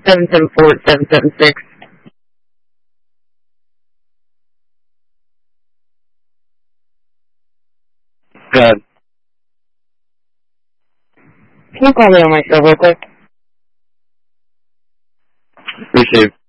774-776. Good. Can you call me on my cell real quick? Receive.